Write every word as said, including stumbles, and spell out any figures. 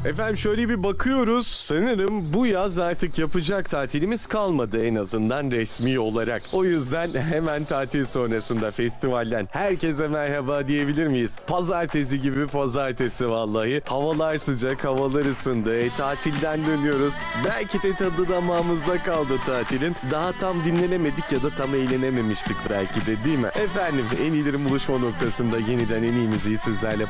Efendim şöyle bir bakıyoruz. Sanırım bu yaz artık yapacak tatilimiz kalmadı, en azından resmi olarak. O yüzden hemen tatil sonrasında festivalden herkese merhaba diyebilir miyiz? Pazartesi gibi pazartesi vallahi. Havalar sıcak, havalar ısındı. E, tatilden dönüyoruz. Belki de tadı damağımızda kaldı tatilin. Daha tam dinlenemedik ya da tam eğlenememiştik belki de, değil mi? Efendim en iyilerin buluşma noktasında yeniden en iyi müziği sizlerle